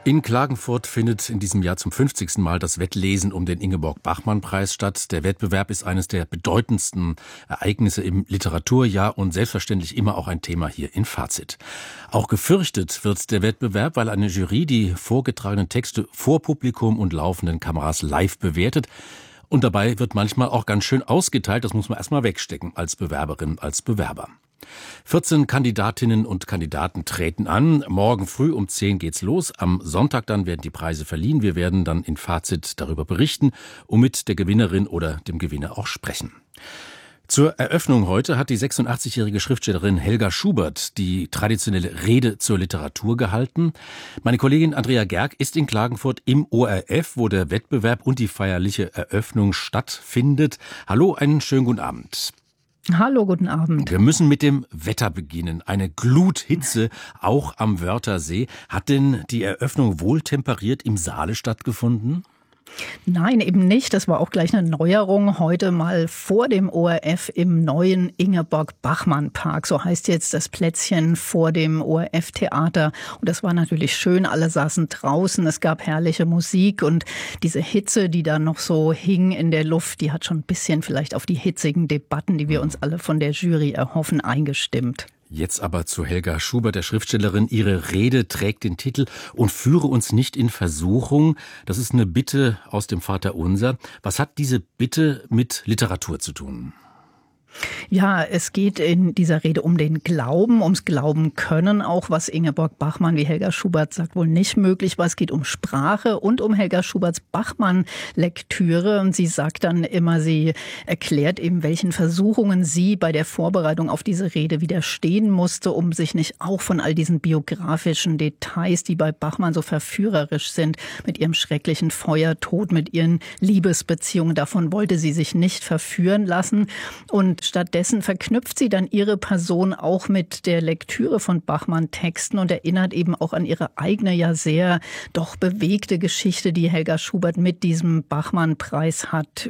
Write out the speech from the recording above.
In Klagenfurt findet in diesem Jahr zum 50. Mal das Wettlesen um den Ingeborg-Bachmann-Preis statt. Der Wettbewerb ist eines der bedeutendsten Ereignisse im Literaturjahr und selbstverständlich immer auch ein Thema hier in Fazit. Auch gefürchtet wird der Wettbewerb, weil eine Jury die vorgetragenen Texte vor Publikum und laufenden Kameras live bewertet. Und dabei wird manchmal auch ganz schön ausgeteilt. Das muss man erstmal wegstecken als Bewerberin, als Bewerber. 14 Kandidatinnen und Kandidaten treten an. Morgen früh um 10 geht's los. Am Sonntag dann werden die Preise verliehen. Wir werden dann in Fazit darüber berichten und mit der Gewinnerin oder dem Gewinner auch sprechen. Zur Eröffnung heute hat die 86-jährige Schriftstellerin Helga Schubert die traditionelle Rede zur Literatur gehalten. Meine Kollegin Andrea Gerg ist in Klagenfurt im ORF, wo der Wettbewerb und die feierliche Eröffnung stattfindet. Hallo, einen schönen guten Abend. Hallo, guten Abend. Wir müssen mit dem Wetter beginnen. Eine Gluthitze, auch am Wörthersee. Hat denn die Eröffnung wohltemperiert im Saale stattgefunden? Nein, eben nicht. Das war auch gleich eine Neuerung. Heute mal vor dem ORF im neuen Ingeborg-Bachmann-Park. So heißt jetzt das Plätzchen vor dem ORF-Theater. Und das war natürlich schön. Alle saßen draußen. Es gab herrliche Musik. Und diese Hitze, die da noch so hing in der Luft, die hat schon ein bisschen vielleicht auf die hitzigen Debatten, die wir uns alle von der Jury erhoffen, eingestimmt. Jetzt aber zu Helga Schubert, der Schriftstellerin. Ihre Rede trägt den Titel "Und führe uns nicht in Versuchung". Das ist eine Bitte aus dem Vaterunser. Was hat diese Bitte mit Literatur zu tun? Ja, es geht in dieser Rede um den Glauben, ums Glauben können, auch was Ingeborg Bachmann, wie Helga Schubert sagt, wohl nicht möglich war. Es geht um Sprache und um Helga Schuberts Bachmann-Lektüre. Und sie sagt dann immer, sie erklärt eben, welchen Versuchungen sie bei der Vorbereitung auf diese Rede widerstehen musste, um sich nicht auch von all diesen biografischen Details, die bei Bachmann so verführerisch sind, mit ihrem schrecklichen Feuertod, mit ihren Liebesbeziehungen, davon wollte sie sich nicht verführen lassen. Und stattdessen verknüpft sie dann ihre Person auch mit der Lektüre von Bachmann-Texten und erinnert eben auch an ihre eigene, ja sehr doch bewegte Geschichte, die Helga Schubert mit diesem Bachmann-Preis hat.